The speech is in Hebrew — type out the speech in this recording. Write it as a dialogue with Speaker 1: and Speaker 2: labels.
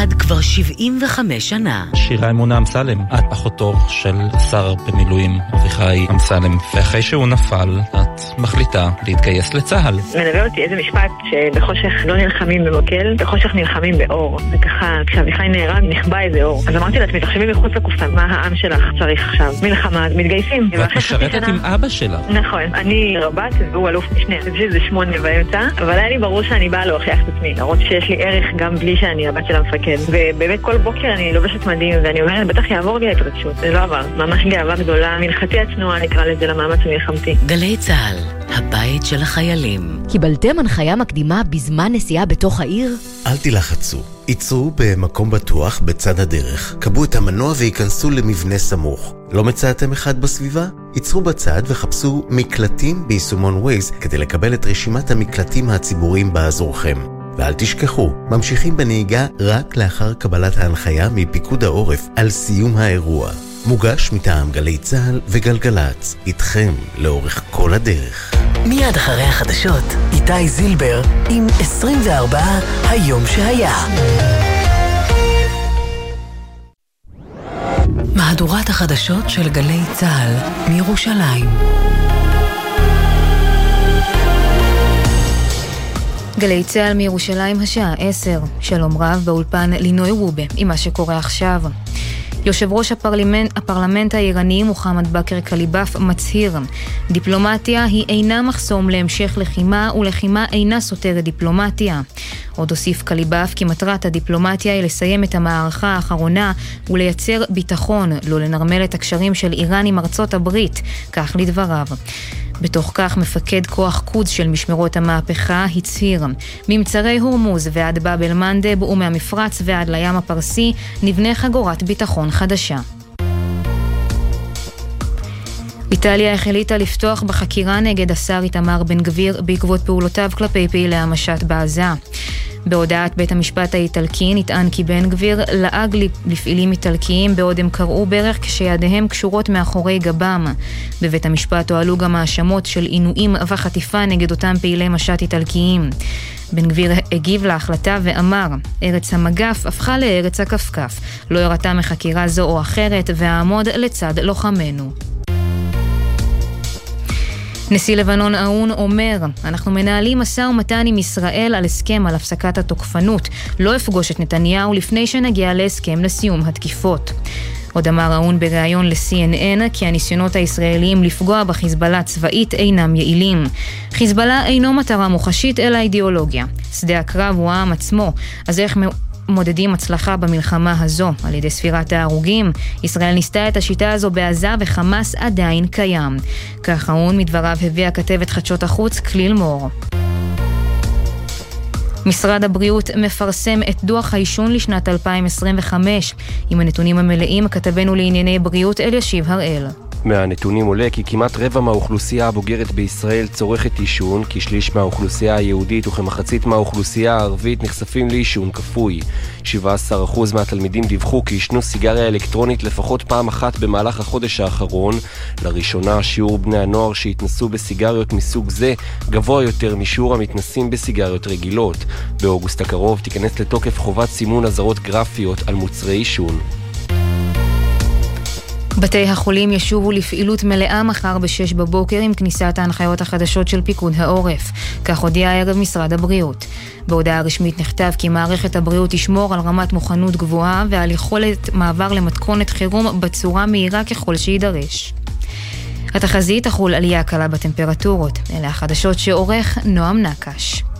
Speaker 1: יחד כבר 75 שנה.
Speaker 2: שירה אמונה אמסלם, את אחותו של שר במילואים אביחי אמסלם, ואחרי שהוא נפל, את מחליטה להתגייס לצהל.
Speaker 3: מלווה אותי איזה משפט שבחושך לא נלחמים במקל, בחושך נלחמים באור. וככה, כשאביחי נהרג, נחבא איזה אור. אז אמרתי לעצמי, תחשבי מחוץ לקופסה, מה העם שלך צריך עכשיו? מלחמה, מתגייסים.
Speaker 2: ואת משרתת עם אבא שלה.
Speaker 3: נכון, אני רבת והוא אלוף משנה. זה 8 באמצע, אבל היה לי ברור שאני באה להוכיח את עצמי, להראות שיש לי ערך גם בלי שאני הבת של המפקד. ובאמת כל בוקר אני לובשת מדים, ואני אומרת, בטח יעבור לי ההתרגשות. זה לא עבר. ממש גאווה גדולה, מלחתי הצנועה, נקרא לזה למאמץ המלחמתי.
Speaker 1: גלי צהל, הבית של החיילים.
Speaker 4: קיבלתם הנחיה מקדימה בזמן נסיעה בתוך העיר?
Speaker 5: אל תלחצו. ייצרו במקום בטוח בצד הדרך. קבעו את המנוע וייכנסו למבנה סמוך. לא מצאתם אחד בסביבה? ייצרו בצד וחפשו מקלטים ביישומון ווייז כדי לקבל את רשימת המקלטים הציבוריים באזורכם. ואל תשכחו, ממשיכים בנהיגה רק לאחר קבלת ההנחיה מפיקוד העורף על סיום האירוע. מוגש מטעם גלי צהל וגלגלץ, איתכם לאורך כל הדרך.
Speaker 1: מיד אחרי החדשות, איתי זילבר עם 24 היום שהיה. מהדורת החדשות של גלי צהל מירושלים.
Speaker 6: גלי צהל מירושלים השעה 10. שלום רב באולפן לינוי רובה עם מה שקורה עכשיו. יושב ראש הפרלמנט האיראני מוחמד בכר קליבאף מצהיר, דיפלומטיה היא אינה מחסום להמשך לחימה ולחימה אינה סותרת דיפלומטיה. עוד הוסיף קליבאף כי מטרת הדיפלומטיה היא לסיים את המערכה האחרונה ולייצר ביטחון, לא לנרמל את הקשרים של איראן עם ארצות הברית, כך לדבריו. בתוך כך מפקד כוח קודס של משמרות המהפכה הצהיר, ממצרי הורמוז ועד באב אל מנדב ומהמפרץ ועד לים הפרסי נבנה חגורת ביטחון חדשה. איטליה החליטה לפתוח בחקירה נגד השר איתמר בן גביר בעקבות פעולותיו כלפי פעילי המשט בעזה. בהודעת בית המשפט האיטלקי נטען כי בן גביר לעג לפעילים איטלקיים בעוד הם קראו ברך כשידיהם קשורות מאחורי גבם. בבית המשפט הועלו גם האשמות של עינויים וחטיפה נגד אותם פעילי משט איטלקיים. בן גביר הגיב להחלטה ואמר, ארץ המגף הפכה לארץ הכפכף. לא הרתה מחקירה זו או אחרת והעמוד לצד לוחמנו. נשיא לבנון אהון אומר, אנחנו מנהלים משא ומתן עם ישראל על הסכם על הפסקת התוקפנות. לא אפגוש את נתניהו לפני שנגיע להסכם לסיום התקיפות. עוד אמר אהון בריאיון ל-CNN כי הניסיונות הישראליים לפגוע בחיזבאללה צבאית אינם יעילים. חיזבאללה אינו מטרה מוחשית אלא אידיאולוגיה. שדה הקרב הוא העם עצמו, אז איך מודדים הצלחה במלחמה הזו? על ידי ספירת ההרוגים. ישראל ניסתה את השיטה הזו בעזה וחמאס עדיין קיים. כך אהון מדבריו הביאה כתבת חדשות החוץ כליל מור. משרד הבריאות מפרסם את דוח העישון לשנת 2025. עם הנתונים המלאים כתבנו לענייני בריאות אלישיב הראל.
Speaker 7: מהנתונים עולה כי כמעט רבע מהאוכלוסייה הבוגרת בישראל צורכת עישון, כשליש מהאוכלוסייה היהודית וכמחצית מהאוכלוסייה הערבית נחשפים לעישון כפוי. 17% מהתלמידים דיווחו כי ישנו סיגריה אלקטרונית לפחות פעם אחת במהלך החודש האחרון. לראשונה שיעור בני הנוער שהתנסו בסיגריות מסוג זה גבוה יותר משיעור המתנסים בסיגריות רגילות. באוגוסט הקרוב תיכנס לתוקף חובת סימון אזהרות גרפיות על מוצרי עישון.
Speaker 6: בתי החולים ישובו לפעילות מלאה מחר ב-6 בבוקר עם כניסת ההנחיות החדשות של פיקוד העורף. כך הודיע הערב משרד הבריאות. בהודעה רשמית נכתב כי מערכת הבריאות תשמור על רמת מוכנות גבוהה ועל יכולת מעבר למתכונת חירום בצורה מהירה ככל שידרש. התחזית תחול עלייה קלה בטמפרטורות. אלה החדשות שעורך נועם נקש.